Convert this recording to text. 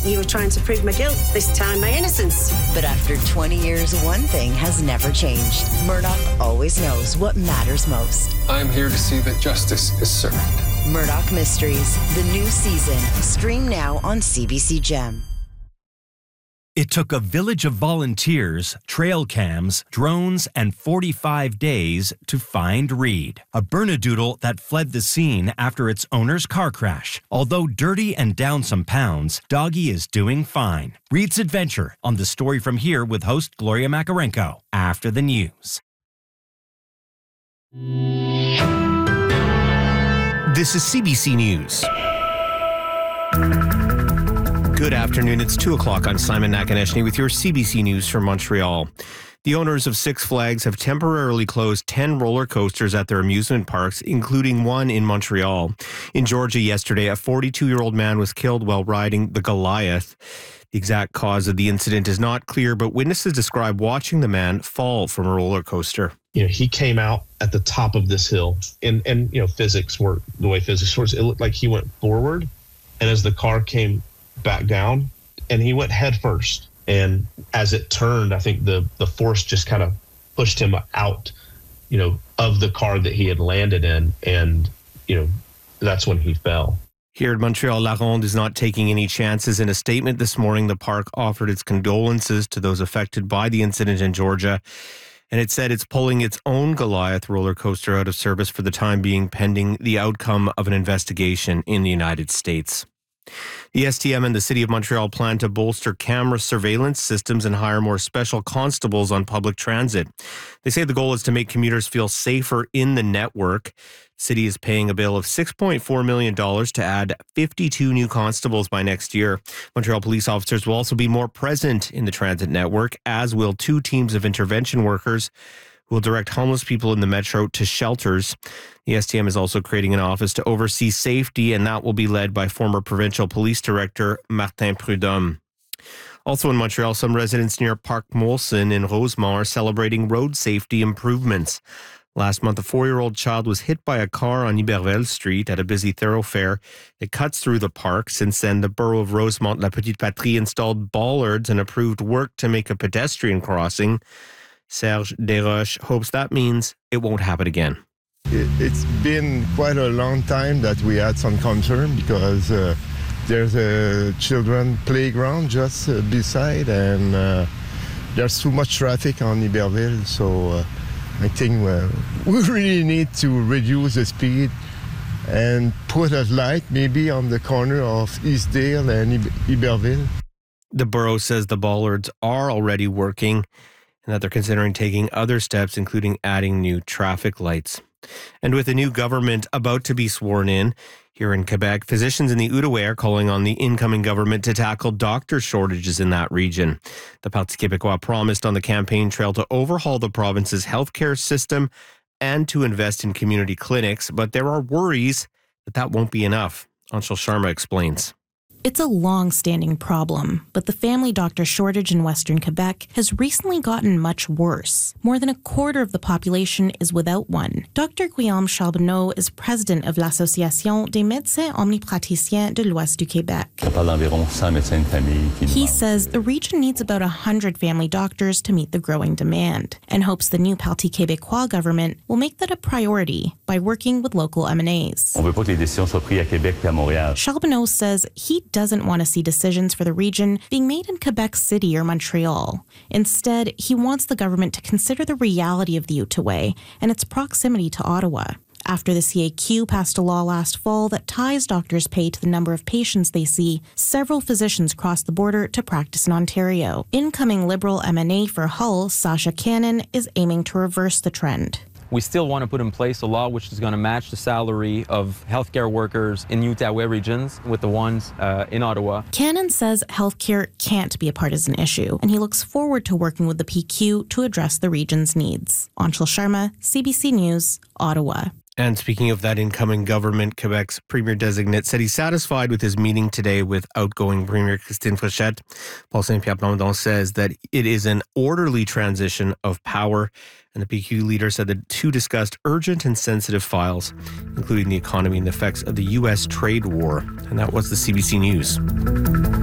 you were trying to prove my guilt, this time my innocence. But after 20 years, one thing has never changed. Murdoch always knows what matters most. I'm here to see that justice is served. Murdoch Mysteries, the new season. Stream now on CBC Gem. It took a village of volunteers, trail cams, drones, and 45 days to find Reed, a Bernedoodle that fled the scene after its owner's car crash. Although dirty and down some pounds, Doggy is doing fine. Reed's adventure on The Story From Here with host Gloria Makarenko after the news. This is CBC News. Good afternoon. It's 2 o'clock. I'm Simon Nakaneshny with your CBC News from Montreal. The owners of Six Flags have temporarily closed 10 roller coasters at their amusement parks, including one in Montreal. In Georgia yesterday, a 42-year-old man was killed while riding the Goliath. The exact cause of the incident is not clear, but witnesses describe watching the man fall from a roller coaster. He came out at the top of this hill, and physics work the way physics works. It looked like he went forward, and as the car came back down, and he went head first. And as it turned, I think the force just kind of pushed him out, of the car that he had landed in. And, that's when he fell. Here at Montreal, La Ronde is not taking any chances. In a statement this morning, the park offered its condolences to those affected by the incident in Georgia. And it said it's pulling its own Goliath roller coaster out of service for the time being, pending the outcome of an investigation in the United States. The STM and the City of Montreal plan to bolster camera surveillance systems and hire more special constables on public transit. They say the goal is to make commuters feel safer in the network. The city is paying a bill of $6.4 million to add 52 new constables by next year. Montreal police officers will also be more present in the transit network, as will 2 teams of intervention workers who will direct homeless people in the metro to shelters. The STM is also creating an office to oversee safety, and that will be led by former provincial police director Martin Prudhomme. Also in Montreal, some residents near Park Molson in Rosemont are celebrating road safety improvements. Last month, a 4-year-old child was hit by a car on Iberville Street at a busy thoroughfare. It cuts through the park. Since then, the borough of Rosemont-La Petite Patrie installed bollards and approved work to make a pedestrian crossing. Serge Desroches hopes that means it won't happen again. It's been quite a long time that we had some concern because there's a children playground just beside, and there's too much traffic on Iberville. So I think we really need to reduce the speed and put a light maybe on the corner of Eastdale and Iberville. The borough says the bollards are already working and that they're considering taking other steps, including adding new traffic lights. And with a new government about to be sworn in here in Quebec, physicians in the Outaouais are calling on the incoming government to tackle doctor shortages in that region. The Parti Québécois promised on the campaign trail to overhaul the province's healthcare system and to invest in community clinics, but there are worries that won't be enough. Anshul Sharma explains. It's a long-standing problem, but the family doctor shortage in Western Quebec has recently gotten much worse. More than a quarter of the population is without one. Dr. Guillaume Charbonneau is president of l'Association des médecins omnipraticiens de l'Ouest du Québec. He says the region needs about 100 family doctors to meet the growing demand, and hopes the new Parti Québécois government will make that a priority by working with local MNAs. Charbonneau says he doesn't want to see decisions for the region being made in Quebec City or Montreal. Instead, he wants the government to consider the reality of the Outaouais and its proximity to Ottawa. After the CAQ passed a law last fall that ties doctors' pay to the number of patients they see, several physicians crossed the border to practice in Ontario. Incoming Liberal MNA for Hull, Sasha Cannon, is aiming to reverse the trend. We still want to put in place a law which is going to match the salary of healthcare workers in Outaouais regions with the ones in Ottawa. Cannon says healthcare can't be a partisan issue, and he looks forward to working with the PQ to address the region's needs. Anshul Sharma, CBC News, Ottawa. And speaking of that incoming government, Quebec's Premier designate said he's satisfied with his meeting today with outgoing Premier Christine Fréchette. Paul Saint-Pierre Plamondon says that it is an orderly transition of power. And the PQ leader said the two discussed urgent and sensitive files, including the economy and the effects of the U.S. trade war. And that was the CBC News.